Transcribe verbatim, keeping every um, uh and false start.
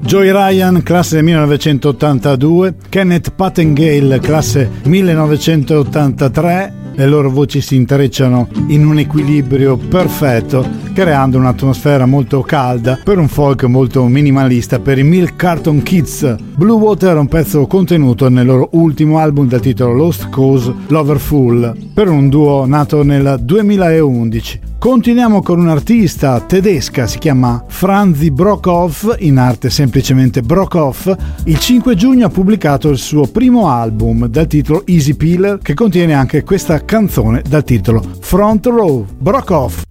Joey Ryan, classe millenovecentottantadue, Kenneth Patengale, classe millenovecentottantatré. Le loro voci si intrecciano in un equilibrio perfetto, creando un'atmosfera molto calda per un folk molto minimalista per i Milk Carton Kids. Blue Water è un pezzo contenuto nel loro ultimo album dal titolo Lost Cause Loverful, per un duo nato nel duemilaundici. Continuiamo con un'artista tedesca, si chiama Franzi Brockhoff, in arte semplicemente Brockhoff. Il cinque giugno ha pubblicato il suo primo album dal titolo Easy Peeler, che contiene anche questa canzone dal titolo Front Row. Brockhoff.